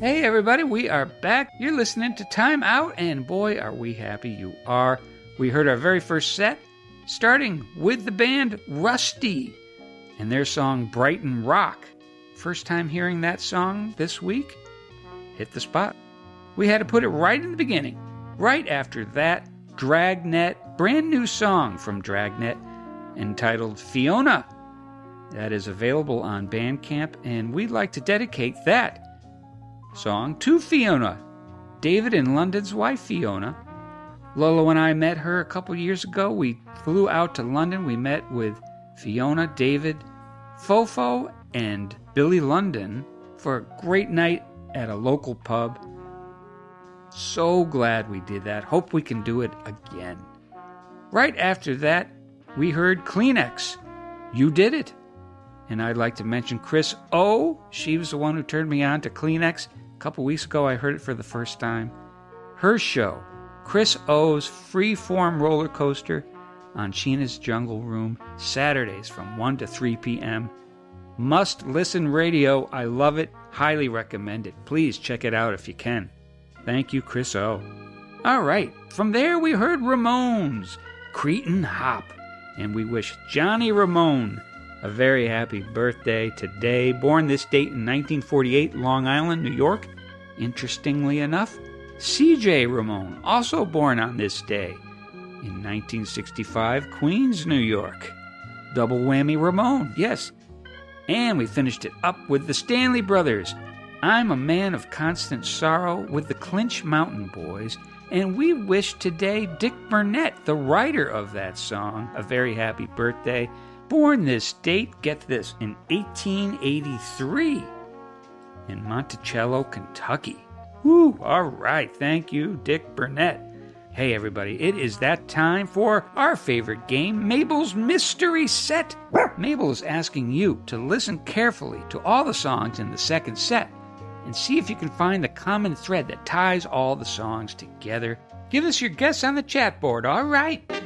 Hey everybody, we are back. You're listening to Time Out, and boy, are we happy you are. We heard our very first set, starting with the band Rusty and their song Brighton Rock. First time hearing that song this week? Hit the spot. We had to put it right in the beginning. Right after that, Dragnet, brand new song from Dragnet, entitled Fiona. That is available on Bandcamp, and we'd like to dedicate that song to Fiona, David and London's wife Fiona. Lolo and I met her a couple years ago. We flew out to London. We met with Fiona, David, Fofo, and Billy London for a great night at a local pub. So glad we did that. Hope we can do it again. Right after that, we heard Kleenex. You Did It. And I'd like to mention Chris O. She was the one who turned me on to Kleenex. A couple weeks ago, I heard it for the first time. Her show, Chris O's Freeform Roller Coaster on Sheena's Jungle Room, Saturdays from 1 to 3 p.m. Must listen radio. I love it. Highly recommend it. Please check it out if you can. Thank you, Chris O. All right. From there, we heard Ramones, Cretin Hop. And we wish Johnny Ramone a very happy birthday today. Born this date in 1948, Long Island, New York. Interestingly enough, C.J. Ramone, also born on this day in 1965, Queens, New York. Double whammy Ramone, yes. And we finished it up with the Stanley Brothers. I'm a Man of Constant Sorrow with the Clinch Mountain Boys. And we wish today Dick Burnett, the writer of that song, a very happy birthday. Born this date, get this, in 1883 in Monticello, Kentucky. Woo, all right, thank you, Dick Burnett. Hey everybody, it is that time for our favorite game, Mabel's Mystery Set. Mabel is asking you to listen carefully to all the songs in the second set and see if you can find the common thread that ties all the songs together. Give us your guess on the chat board, all right?